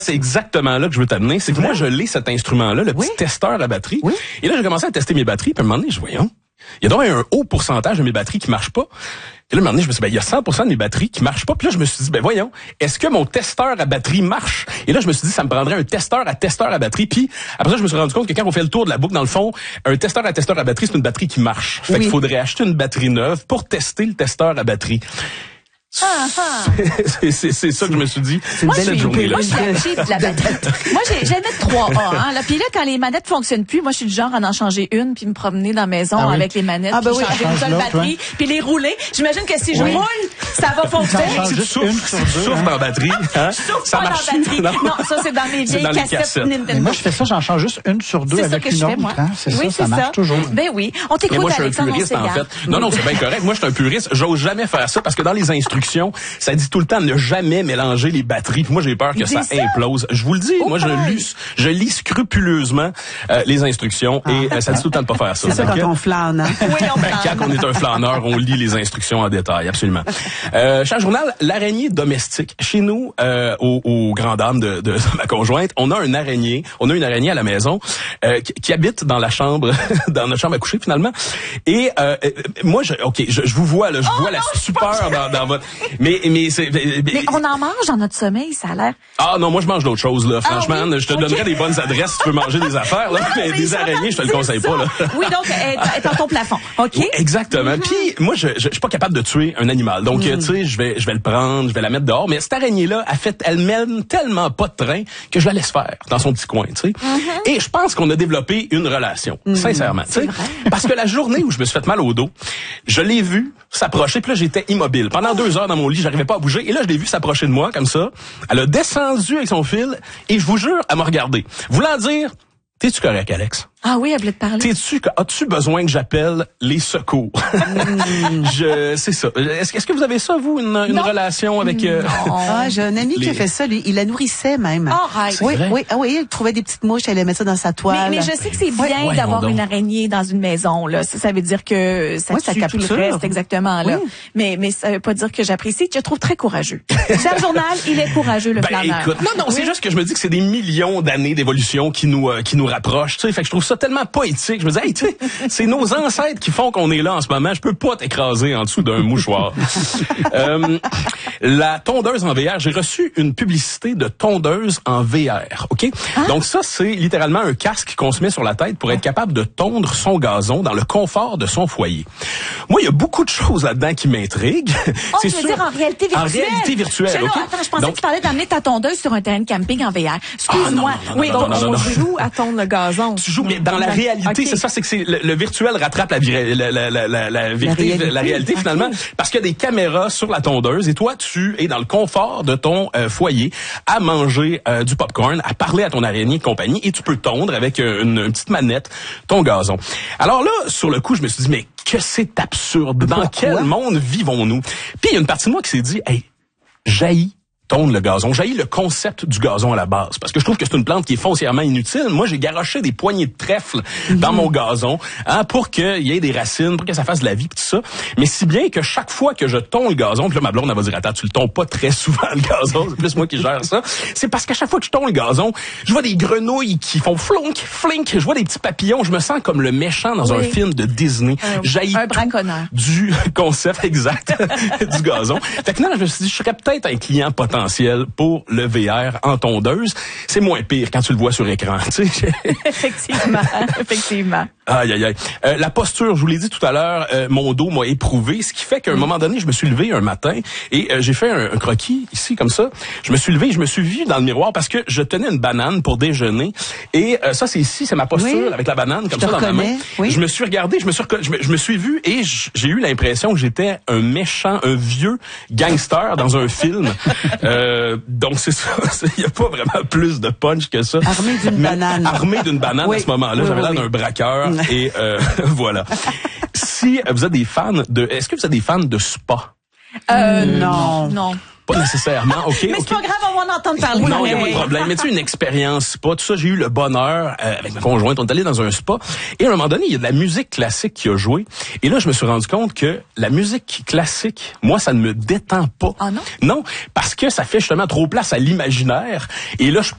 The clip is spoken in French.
C'est exactement là que je veux t'amener. C'est que moi, je l'ai cet instrument-là, le petit testeur à batterie. Oui. Et là, j'ai commencé à tester mes batteries. Puis à un moment donné, voyons, il y a donc un haut pourcentage de mes batteries qui marchent pas. Et là, à un moment donné, je me suis dit, il y a 100% de mes batteries qui marchent pas. Puis là, je me suis dit, voyons, est-ce que mon testeur à batterie marche? Et là, je me suis dit, ça me prendrait un testeur à batterie. Puis après ça, je me suis rendu compte que quand on fait le tour de la boucle, dans le fond, un testeur à batterie, c'est une batterie qui marche. Fait qu'il faudrait acheter une batterie neuve pour tester le testeur à batterie. C'est ça que je me suis dit cette journée-là. Moi, je suis la cheap de la batterie. Moi, j'aimais 3A. Hein, là. Puis là, quand les manettes fonctionnent plus, moi, je suis du genre à en changer une puis me promener dans la maison avec les manettes, puis changer une seule batterie, puis les rouler. J'imagine que si je roule, ça va fonctionner. Si tu souffles dans la batterie, ça marche plus. Non, ça, c'est dans mes vieilles cassettes Nintendo. Moi, je fais ça, j'en change juste une sur deux avec une autre. C'est ça, ça marche toujours. Ben oui. On t'écoute, Alexandre. Moi, je suis un puriste, en fait. Non, c'est bien correct. Moi, je suis un puriste. J'ose jamais faire ça parce que dans les instructions, ça dit tout le temps de ne jamais mélanger les batteries. Puis moi, j'ai peur que ça implose. Je vous le dis, moi, je lis scrupuleusement les instructions et ça dit tout le temps de pas faire ça. C'est ça quand on flâne. Oui, on flâne. Quand on est un flâneur, on lit les instructions en détail, absolument. Cher journal, l'araignée domestique. Chez nous, aux grandes dames de ma conjointe, on a une araignée à la maison qui habite dans la chambre, dans notre chambre à coucher finalement. Et moi, je vous vois là, je vois la stupeur dans votre. Mais on en mange dans notre sommeil, ça a l'air. Ah non, moi je mange d'autres choses là. Franchement, je te donnerais des bonnes adresses si tu veux manger des affaires là. Des araignées, je te le conseille pas là. Oui, donc est dans ton plafond. OK. Oui, exactement. Puis moi je suis pas capable de tuer un animal. Donc tu sais, je vais le prendre, je vais la mettre dehors, mais cette araignée là, elle mène tellement pas de train que je la laisse faire dans son petit coin, tu sais. Et je pense qu'on a développé une relation, sincèrement, tu sais. Parce que la journée où je me suis fait mal au dos, je l'ai vue s'approcher, puis là j'étais immobile. Pendant 2 heures dans mon lit, j'arrivais pas à bouger. Et là, je l'ai vue s'approcher de moi, comme ça. Elle a descendu avec son fil, et je vous jure, elle m'a regardé. Voulant dire, t'es-tu correct, Alex? Ah oui, elle voulait te parler. As-tu besoin que j'appelle les secours? C'est ça. Est-ce que vous avez ça, vous, une relation avec... j'ai un ami qui a fait ça, lui. Il la nourrissait même. Oui, il trouvait des petites mouches, elle allait mettre ça dans sa toile. Mais je sais que c'est bien d'avoir une araignée dans une maison, là. Ça veut dire que ça tue tout le reste, exactement, là. Mais ça veut pas dire que j'apprécie. Je le trouve très courageux. Cher journal, il est courageux, le flâneur. Écoute, non, c'est juste que je me dis que c'est des millions d'années d'évolution qui nous rapprochent, tu sais. Fait que je trouve ça tellement poétique. Je me dis, hey, tu sais, c'est nos ancêtres qui font qu'on est là en ce moment. Je peux pas t'écraser en dessous d'un mouchoir. La tondeuse en VR. J'ai reçu une publicité de tondeuse en VR. OK? Donc ça, c'est littéralement un casque qu'on se met sur la tête pour être capable de tondre son gazon dans le confort de son foyer. Moi, il y a beaucoup de choses là-dedans qui m'intriguent. C'est sûr. Dire en réalité virtuelle. En réalité virtuelle, OK? Attends, je pensais que tu parlais d'amener ta tondeuse sur un terrain de camping en VR. Excuse-moi. On joue à tondre le gazon. Tu joues, mais dans la réalité, c'est ça, c'est que le virtuel rattrape la réalité finalement, parce qu'il y a des caméras sur la tondeuse et toi, tu es dans le confort de ton foyer à manger du popcorn, à parler à ton araignée de compagnie et tu peux tondre avec une petite manette ton gazon. Alors là, sur le coup, je me suis dit, mais que c'est absurde. Dans quel monde vivons-nous? Puis il y a une partie de moi qui s'est dit, hey, j'haïs tondre le gazon. J'haïs le concept du gazon à la base. Parce que je trouve que c'est une plante qui est foncièrement inutile. Moi, j'ai garoché des poignées de trèfle dans mon gazon, pour qu'il y ait des racines, pour que ça fasse de la vie, pis tout ça. Mais si bien que chaque fois que je tonds le gazon, puis là, ma blonde, elle va dire, attends, tu le tonds pas très souvent, le gazon. C'est plus moi qui gère ça. C'est parce qu'à chaque fois que je tonds le gazon, je vois des grenouilles qui font flonk, flink. Je vois des petits papillons. Je me sens comme le méchant dans un film de Disney. J'haïs un braconneur. Du concept exact du gazon. Fait que là, je me suis dit, je serais peut-être un client potentiel pour le VR en tondeuse. C'est moins pire quand tu le vois sur écran. Tu sais. Effectivement. Aïe, aïe, aïe. La posture, je vous l'ai dit tout à l'heure, mon dos m'a éprouvé, ce qui fait qu'à un moment donné, je me suis levé un matin et j'ai fait un croquis ici, comme ça. Je me suis levé et je me suis vu dans le miroir parce que je tenais une banane pour déjeuner. Et ça, c'est ici, c'est ma posture avec la banane, comme ça dans ma main. Oui. Je me suis regardé, je me suis vu et j'ai eu l'impression que j'étais un méchant, un vieux gangster dans un film. Donc c'est ça, il y a pas vraiment plus de punch que ça. Armé d'une banane. Armé d'une banane à ce moment-là, j'avais l'air d'un braqueur et voilà. Si vous êtes des fans est-ce que vous êtes des fans de spa? Non. Pas nécessairement, OK. Mais c'est pas grave, on va en entendre parler. Non, il n'y a pas de problème. Mais tu sais, une expérience spa, tout ça, j'ai eu le bonheur avec ma conjointe. On est allé dans un spa. Et à un moment donné, il y a de la musique classique qui a joué. Et là, je me suis rendu compte que la musique classique, moi, ça ne me détend pas. Ah non? Non, parce que ça fait justement trop place à l'imaginaire. Et là, je